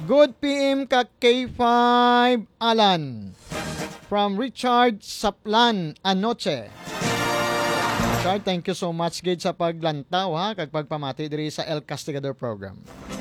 Good PM ka K5 Alan. From Richard Saplan, Anoche. Richard, thank you so much gid sa paglantaw ha kag pagpamati diri sa El Castigador program.